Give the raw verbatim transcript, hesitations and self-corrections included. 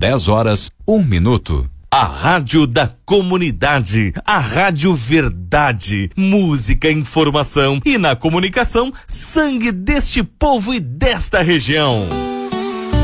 dez horas, um minuto. A rádio da comunidade, a Rádio Verdade, música, informação e na comunicação, sangue deste povo e desta região.